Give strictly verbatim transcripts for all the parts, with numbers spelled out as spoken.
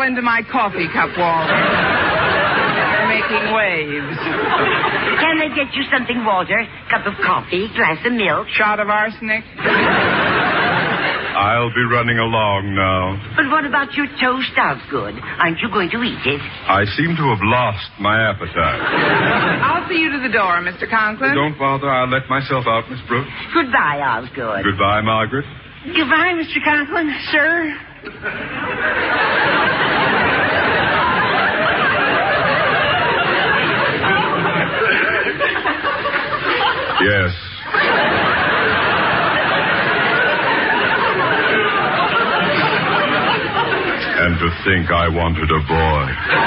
into my coffee cup, Walter. They're making waves. Can I get you something, Walter? Cup of coffee, glass of milk. Shot of arsenic. I'll be running along now. But what about your toast, Osgood? Aren't you going to eat it? I seem to have lost my appetite. I'll see you to the door, Mister Conklin. Don't bother. I'll let myself out, Miss Brooks. Goodbye, Osgood. Goodbye, Margaret. Goodbye, Mister Conklin, sir. Yes. And to think I wanted a boy.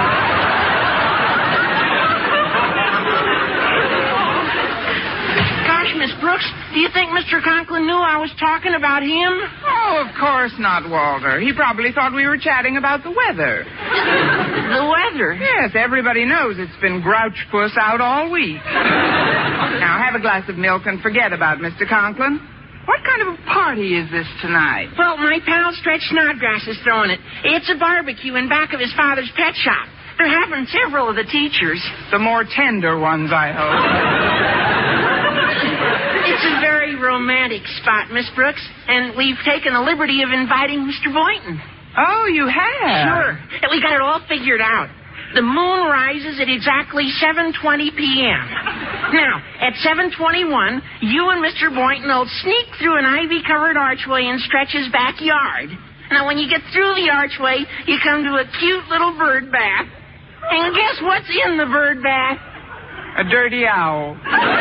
Gosh, Miss Brooks, do you think Mister Conklin knew I was talking about him? Oh, of course not, Walter. He probably thought we were chatting about the weather. The weather? Yes, everybody knows it's been grouch puss out all week. Now, have a glass of milk and forget about Mister Conklin. What kind of a party is this tonight? Well, my pal Stretch Snodgrass is throwing it. It's a barbecue in back of his father's pet shop. They're having several of the teachers. The more tender ones, I hope. It's a very romantic spot, Miss Brooks, and we've taken the liberty of inviting Mister Boynton. Oh, you have? Sure. And we got it all figured out. The moon rises at exactly seven twenty p.m. Now, at seven twenty-one, you and Mister Boynton will sneak through an ivy-covered archway in Stretch's backyard. Now, when you get through the archway, you come to a cute little bird bath. And guess what's in the bird bath? A dirty owl.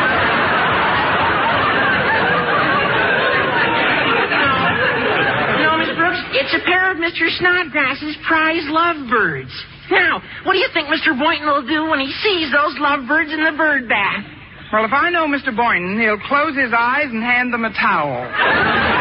No, Miss Brooks, it's a pair of Mister Snodgrass's prize lovebirds. Now, what do you think Mister Boynton will do when he sees those lovebirds in the bird bath? Well, if I know Mister Boynton, he'll close his eyes and hand them a towel.